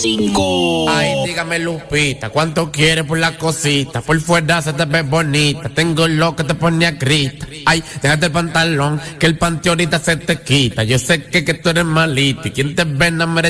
5. Ay, dígame Lupita, ¿cuánto quieres por la cosita? Por fuera se te ve bonita, tengo lo que te pone a grita. Ay, déjate el pantalón, que el panty ahorita se te quita. Yo sé que tú eres malita y quien te ve no merece